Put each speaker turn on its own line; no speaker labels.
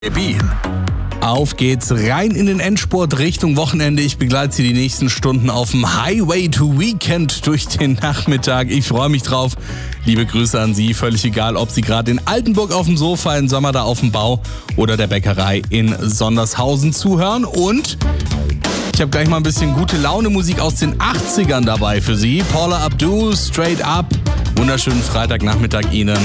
Bean.
Auf geht's rein in den Endspurt Richtung Wochenende. Ich begleite Sie die nächsten Stunden auf dem Highway to Weekend durch den Nachmittag. Ich freue mich drauf. Liebe Grüße an Sie. Völlig egal, ob Sie gerade in Altenburg auf dem Sofa, in Sommer da auf dem Bau oder der Bäckerei in Sondershausen zuhören. Und ich habe gleich mal ein bisschen gute Laune Musik aus den 80ern dabei für Sie. Paula Abdul, Straight Up. Wunderschönen Freitagnachmittag Ihnen.